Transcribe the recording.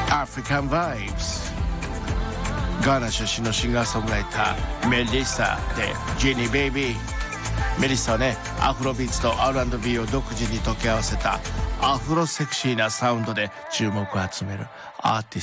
African Vibes。ガーナ出身のシンガーソングライターメリッサでジェニーベイビー。メリッサはね、アフロビーツと R&B を独自に溶け合わせたアフロセクシーなサウンドで注目を集めるアーティスト